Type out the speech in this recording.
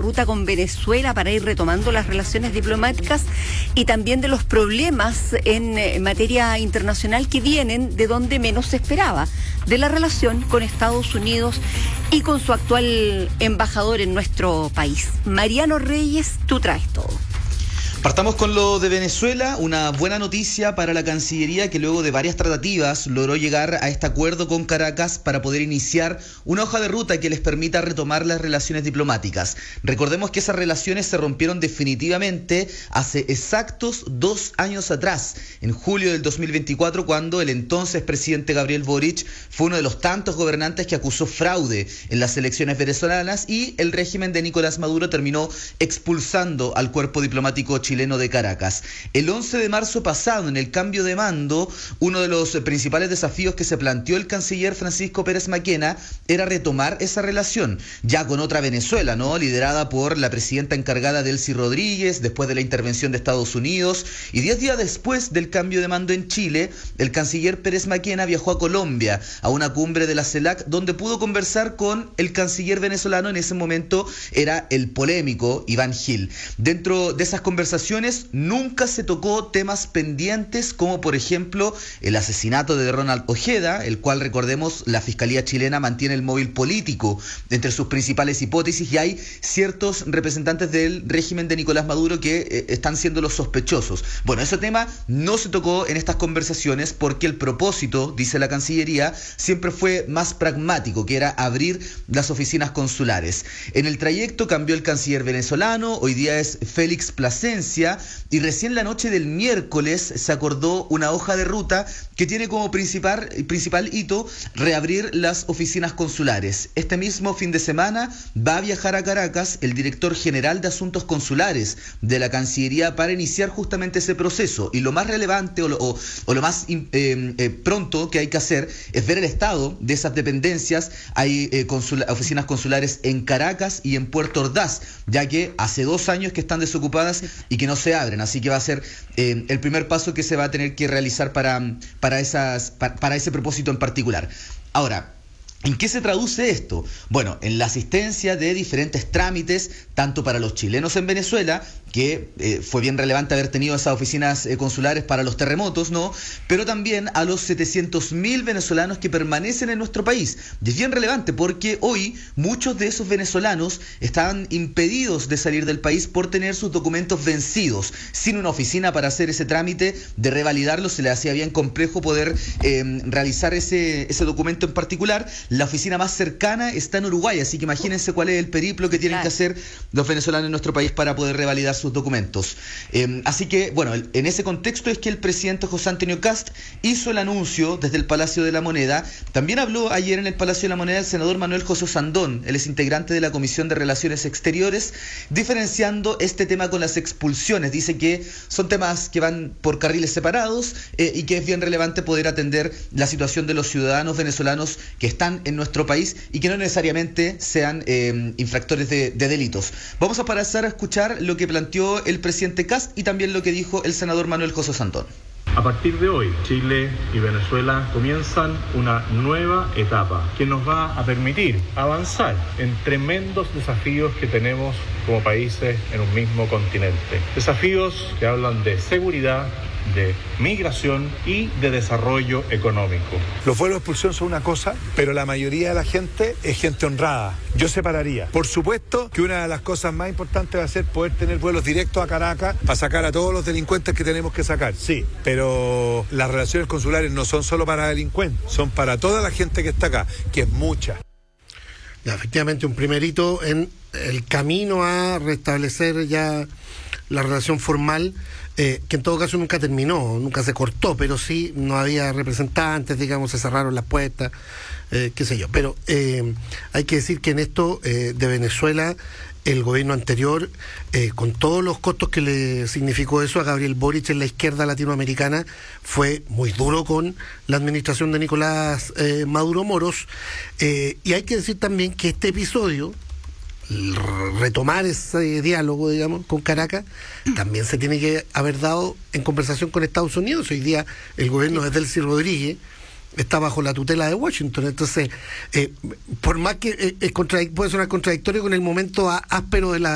ruta con Venezuela para ir retomando las relaciones diplomáticas y también de los problemas en materia internacional que vienen de donde menos se esperaba, de la relación con Estados Unidos y con su actual embajador en nuestro país. Mariano Reyes, tú traes todo. Partamos con lo de Venezuela, una buena noticia para la Cancillería que luego de varias tratativas logró llegar a este acuerdo con Caracas para poder iniciar una hoja de ruta que les permita retomar las relaciones diplomáticas. Recordemos que esas relaciones se rompieron definitivamente hace exactos 2 años atrás, en julio del 2024, cuando el entonces presidente Gabriel Boric fue uno de los tantos gobernantes que acusó fraude en las elecciones venezolanas y el régimen de Nicolás Maduro terminó expulsando al cuerpo diplomático chileno de Caracas. El 11 de marzo pasado, en el cambio de mando, uno de los principales desafíos que se planteó el canciller Francisco Pérez Maquena era retomar esa relación, ya con otra Venezuela, ¿no? Liderada por la presidenta encargada Delcy Rodríguez, después de la intervención de Estados Unidos, y 10 días después del cambio de mando en Chile, el canciller Pérez Maquena viajó a Colombia, a una cumbre de la CELAC, donde pudo conversar con el canciller venezolano, en ese momento era el polémico Iván Gil. Dentro de esas conversaciones nunca se tocó temas pendientes como por ejemplo el asesinato de Ronald Ojeda, el cual, recordemos, la Fiscalía chilena mantiene el móvil político entre sus principales hipótesis y hay ciertos representantes del régimen de Nicolás Maduro que están siendo los sospechosos. Bueno, ese tema no se tocó en estas conversaciones porque el propósito, dice la Cancillería, siempre fue más pragmático, que era abrir las oficinas consulares. En el trayecto cambió el canciller venezolano, hoy día es Félix Plasencia, y recién la noche del miércoles se acordó una hoja de ruta que tiene como principal hito reabrir las oficinas consulares. Este mismo fin de semana va a viajar a Caracas el director general de Asuntos Consulares de la Cancillería para iniciar justamente ese proceso. Y lo más relevante o lo más pronto que hay que hacer es ver el estado de esas dependencias. Hay oficinas consulares en Caracas y en Puerto Ordaz, ya que hace 2 años que están desocupadas y que no se abren, así que va a ser el primer paso que se va a tener que realizar para ese propósito en particular. Ahora, ¿en qué se traduce esto? Bueno, en la asistencia de diferentes trámites, tanto para los chilenos en Venezuela, que fue bien relevante haber tenido esas oficinas consulares para los terremotos, ¿no? Pero también a los 700.000 venezolanos que permanecen en nuestro país. Y es bien relevante porque hoy muchos de esos venezolanos estaban impedidos de salir del país por tener sus documentos vencidos. Sin una oficina para hacer ese trámite de revalidarlos, se les hacía bien complejo poder realizar ese documento en particular. La oficina más cercana está en Uruguay, así que imagínense cuál es el periplo que tienen que hacer los venezolanos en nuestro país para poder revalidar sus documentos. Así que, bueno, en ese contexto es que el presidente José Antonio Kast hizo el anuncio desde el Palacio de la Moneda. También habló ayer en el Palacio de la Moneda el senador Manuel José Sandón, él es integrante de la Comisión de Relaciones Exteriores, diferenciando este tema con las expulsiones. Dice que son temas que van por carriles separados y que es bien relevante poder atender la situación de los ciudadanos venezolanos que están en nuestro país y que no necesariamente sean infractores de delitos. Vamos a pasar a escuchar lo que planteó el presidente Kast y también lo que dijo el senador Manuel José Sandón. A partir de hoy, Chile y Venezuela comienzan una nueva etapa que nos va a permitir avanzar en tremendos desafíos que tenemos como países en un mismo continente. Desafíos que hablan de seguridad, de migración y de desarrollo económico. Los vuelos de expulsión son una cosa, pero la mayoría de la gente es gente honrada. Yo separaría. Por supuesto que una de las cosas más importantes va a ser poder tener vuelos directos a Caracas para sacar a todos los delincuentes que tenemos que sacar. Sí, pero las relaciones consulares no son solo para delincuentes, son para toda la gente que está acá, que es mucha. Ya, efectivamente, un primer hito en el camino a restablecer ya la relación formal, que en todo caso nunca terminó, nunca se cortó, pero sí no había representantes, digamos, se cerraron las puertas, qué sé yo. Pero hay que decir que en esto de Venezuela, el gobierno anterior, con todos los costos que le significó eso a Gabriel Boric en la izquierda latinoamericana, fue muy duro con la administración de Nicolás Maduro Moros, y hay que decir también que este episodio, retomar ese diálogo, digamos, con Caracas, también se tiene que haber dado en conversación con Estados Unidos. Hoy día el gobierno de Delcy Rodríguez está bajo la tutela de Washington, entonces por más que puede sonar contradictorio con el momento áspero de la